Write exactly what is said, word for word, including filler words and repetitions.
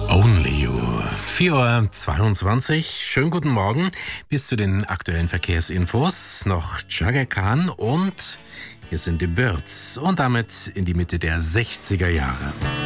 Only You. vier Uhr zweiundzwanzig. Schönen guten Morgen. Bis zu den aktuellen Verkehrsinfos noch Chaka Khan und hier sind die Birds und damit in die Mitte der sechziger Jahre.